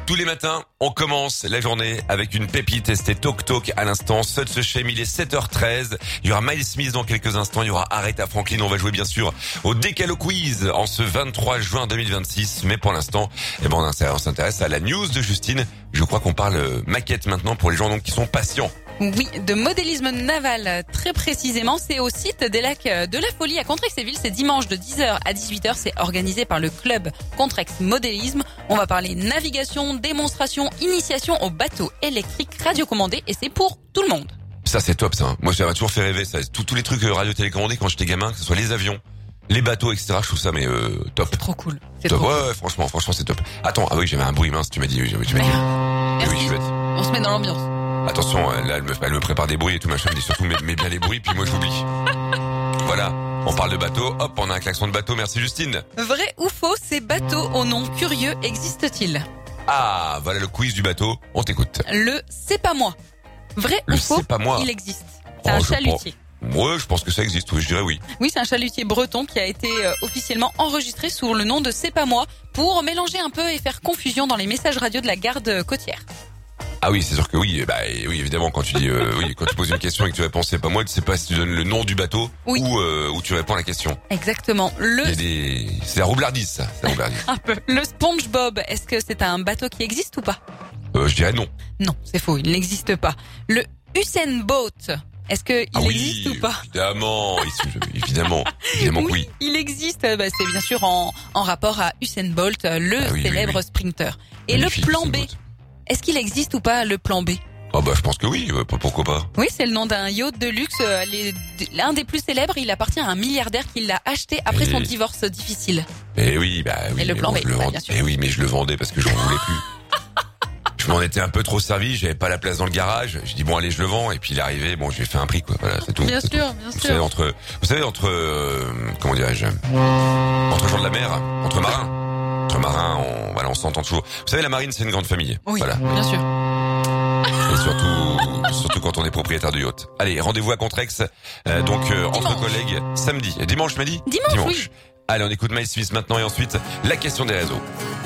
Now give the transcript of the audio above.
Tous les matins, on commence la journée avec une pépite et c'était Talk Talk à l'instant. Sud se Shame, il est 7h13. Il y aura Miles Smith dans quelques instants. Il y aura Aretha Franklin. On va jouer bien sûr au Décalo Quiz en ce 23 juin 2026. Mais pour l'instant, on s'intéresse à la news de Justine. Je crois qu'on parle maquette maintenant pour les gens donc qui sont patients. Oui, de modélisme naval, très précisément. C'est au site des lacs de la Folie à Contrexéville. C'est dimanche de 10h à 18h. C'est organisé par le club Contrex Modélisme. On va parler navigation, démonstration, initiation au bateau électrique radiocommandé et c'est pour tout le monde. Ça, c'est top, ça. Moi, ça m'a toujours fait rêver, ça. Tous les trucs radio-télécommandés quand j'étais gamin, que ce soit les avions, les bateaux, etc. Je trouve ça, mais top. C'est trop cool. C'est top. trop Ouais, franchement, c'est top. Attends, oui, j'avais un bruit mince, tu m'as dit. Merci. Oui, je vais On se met dans l'ambiance. Attention, là, elle me prépare des bruits et tout machin, elle me dit surtout, mets bien les bruits, puis moi, j'oublie. Voilà. On parle de bateau. Hop, on a un klaxon de bateau. Merci, Justine. Vrai ou faux, ces bateaux au nom curieux existent-ils? Ah, voilà le quiz du bateau. On t'écoute. Le c'est pas moi. Vrai ou faux, c'est pas moi. il existe. C'est un chalutier. Ouais, je pense que ça existe, oui, je dirais oui. Oui, c'est un chalutier breton qui a été officiellement enregistré sous le nom de C'est pas moi pour mélanger un peu et faire confusion dans les messages radio de la garde côtière. Ah oui, c'est sûr que oui. Oui, évidemment, quand tu dis oui, quand tu poses une question et que tu réponds c'est pas moi, tu sais pas si tu donnes le nom du bateau ou tu réponds à la question. Exactement. C'est la roublardise, ça. C'est la roublardise. Un peu. Le SpongeBob, est-ce que c'est un bateau qui existe ou pas? Je dirais non. Non, c'est faux, il n'existe pas. Le Usain Bolt, est-ce que il existe ou pas? Évidemment que oui. Il existe. C'est bien sûr en rapport à Usain Bolt, le célèbre sprinter. Et Magnifique, le plan B, Usain Bolt. est-ce qu'il existe ou pas le plan B? Ah je pense que oui, pourquoi pas. Oui, c'est le nom d'un yacht de luxe, l'un des plus célèbres. Il appartient à un milliardaire qui l'a acheté après son divorce difficile. Et oui, Et le plan B, bien sûr. Mais oui, mais je le vendais parce que j'en voulais plus. Je m'en étais un peu trop servi, j'avais pas la place dans le garage. J'ai dit bon allez, je le vends et puis il est arrivé, bon, j'ai fait un prix quoi. Voilà, c'est tout. Bien sûr. Vous savez entre comment dirais-je, entre gens de la mer, entre marins, on s'entend toujours. Vous savez, la marine, c'est une grande famille. Oui, voilà. bien sûr. Et surtout quand on est propriétaire de yacht. Allez, rendez-vous à Contrex, entre collègues, samedi. Dimanche, tu m'as dit? Dimanche. Oui. Allez, on écoute Miles Smith maintenant et ensuite la question des réseaux.